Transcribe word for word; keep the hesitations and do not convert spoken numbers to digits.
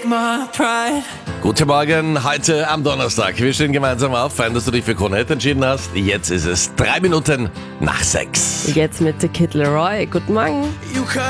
Guten Morgen, heute am Donnerstag. Wir stehen gemeinsam auf. Fein, dass du dich für Krone Hit entschieden hast. Jetzt ist es drei Minuten nach sechs. Jetzt mit The Kid Laroi. Guten Morgen.